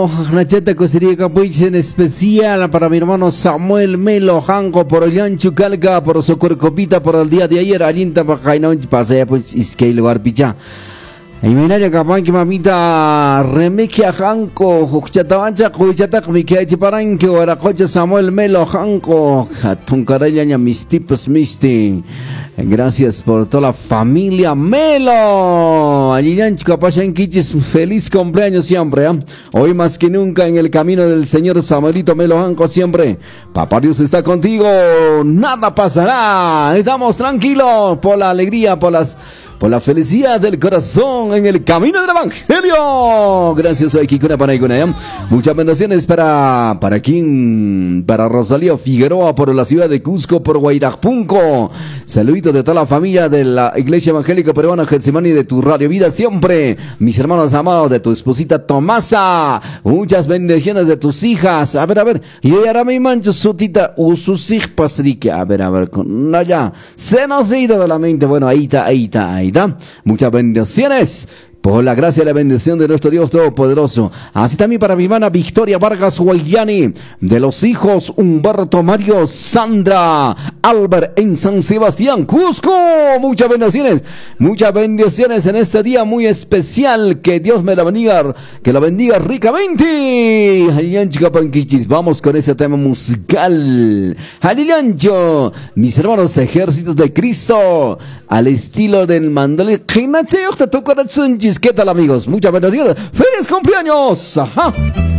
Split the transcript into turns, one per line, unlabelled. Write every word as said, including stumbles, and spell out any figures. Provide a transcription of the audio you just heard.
Melo, Nacheta Cosería Capuich, en especial para mi hermano Samuel Melo, Janco, por Ollanchu Calca, por Socorcopita, por el día de ayer, Alinta, Pajainón, pasé, pues, Iskeil Guarpicha. Imainaria kapanki mamita Remekia Janco, Juchatabancha, Juchatak, Mikia Chiparanque, Aracocha Samuel Melo, Janco, Tuncarella, mis tipos misti. Gracias por toda la familia Melo. Alianchi Capachan Kichis, feliz cumpleaños siempre, ¿eh? Hoy más que nunca en el camino del Señor Samuelito Melo Janco siempre. Papá Dios está contigo, nada pasará. Estamos tranquilos por la alegría, por las por la felicidad del corazón en el camino del Evangelio. Gracias, soy Kikuna Panaikuna, ¿eh? Muchas bendiciones para, para quien, para Rosalía Figueroa, por la ciudad de Cusco, por Guairapunco. Saluditos de toda la familia de la Iglesia Evangélica Peruana Getsemani, de tu Radio Vida siempre. Mis hermanos amados, de tu esposita Tomasa. Muchas bendiciones de tus hijas. A ver, a ver. Y ahora me mancho su tita o sus hijas pasrique. A ver, a ver, con allá. Se nos ha ido de la mente. Bueno, ahí está, ahí está, ahí. Muchas bendiciones por la gracia y la bendición de nuestro Dios Todopoderoso. Así también para mi hermana Victoria Vargas Guayani, de los hijos Humberto, Mario, Sandra, Albert en San Sebastián, Cusco. Muchas bendiciones, muchas bendiciones en este día muy especial. Que Dios me la bendiga, que la bendiga ricamente. Vamos con ese tema musical. Alilancho, mis hermanos ejércitos de Cristo, al estilo del mandolín. ¿Qué tal, amigos? Muchas bendiciones. ¡Feliz cumpleaños! Ajá.